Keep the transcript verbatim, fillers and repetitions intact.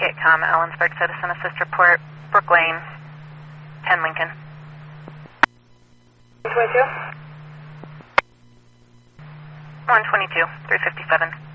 Com, Ellensburg Citizen Assist Report, Brook Lane, ten Lincoln. one twenty-two. one twenty-two, three fifty-seven.